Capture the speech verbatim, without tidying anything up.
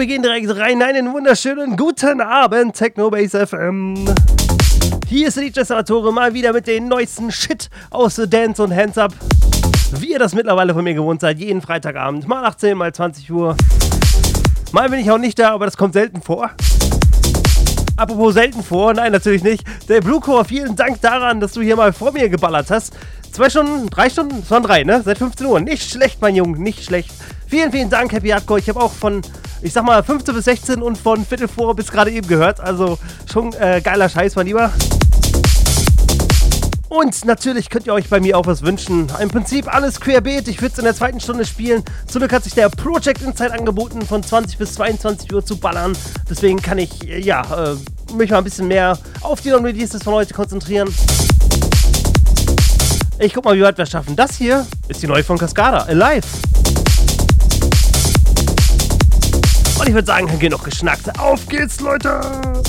wir gehen direkt rein. Einen wunderschönen guten Abend, Technobase F M. Hier ist der D J Salvatore mal wieder mit den neuesten Shit aus Dance und Hands Up. Wie ihr das mittlerweile von mir gewohnt seid, jeden Freitagabend, mal achtzehn, mal zwanzig Uhr. Mal bin ich auch nicht da, aber das kommt selten vor. Apropos selten vor, nein, natürlich nicht. Der Bluecore, vielen Dank daran, dass du hier mal vor mir geballert hast. Zwei Stunden, drei Stunden? Es waren drei, ne? Seit fünfzehn Uhr. Nicht schlecht, mein Junge, nicht schlecht. Vielen, vielen Dank, Happy Hardcore. Ich habe auch von, ich sag mal, fünfzehn bis sechzehn und von Viertel vor bis gerade eben gehört. Also schon äh, geiler Scheiß, mein Lieber. Und natürlich könnt ihr euch bei mir auch was wünschen. Im Prinzip alles querbeet. Ich würde es in der zweiten Stunde spielen. Zum Glück hat sich der Project Insight angeboten, von zwanzig bis zweiundzwanzig Uhr zu ballern. Deswegen kann ich, ja, äh, mich mal ein bisschen mehr auf die Non-Releases von heute konzentrieren. Ich guck mal, wie weit wir es schaffen. Das hier ist die neue von Cascada, Alive. Und ich würde sagen, genug geschnackt. Auf geht's, Leute!